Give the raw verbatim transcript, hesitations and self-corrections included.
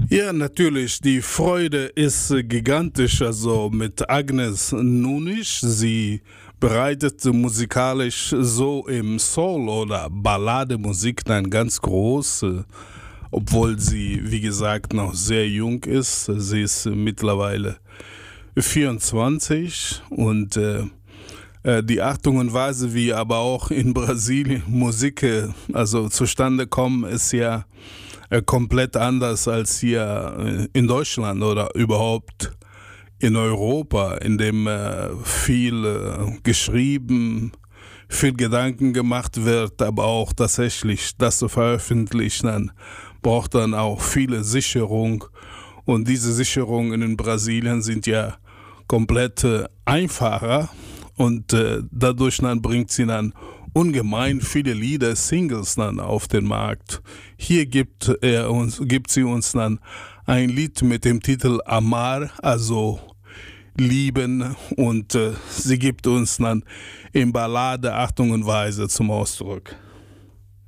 Ja, natürlich, die Freude ist äh, gigantisch, also mit Agnes Nunisch. Sie bereitet musikalisch so im Soul- oder Ballademusik dann ganz groß, äh, obwohl sie, wie gesagt, noch sehr jung ist. Sie ist äh, mittlerweile vierundzwanzig und äh, äh, die Art und Weise, wie aber auch in Brasilien Musik äh, also zustande kommt, ist ja äh, komplett anders als hier äh, in Deutschland oder überhaupt in Europa, in dem äh, viel äh, geschrieben, viel Gedanken gemacht wird, aber auch tatsächlich das zu veröffentlichen, dann braucht dann auch viele Sicherung. Und diese Sicherungen in Brasilien sind ja komplett äh, einfacher und äh, dadurch dann bringt sie dann ungemein viele Lieder, Singles dann auf den Markt. Hier gibt, er uns, gibt sie uns dann ein Lied mit dem Titel Amar, also lieben, und äh, sie gibt uns dann in Ballade Achtung und Weise zum Ausdruck.